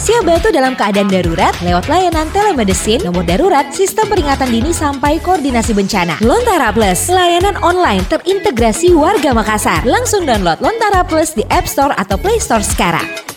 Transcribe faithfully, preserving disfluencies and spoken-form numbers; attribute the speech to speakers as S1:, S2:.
S1: Siap bantu dalam keadaan darurat lewat layanan telemedicine, nomor darurat, sistem peringatan dini sampai koordinasi bencana. Lontara Plus, layanan online terintegrasi warga Makassar. Langsung download Lontara Plus di App Store atau Play Store sekarang.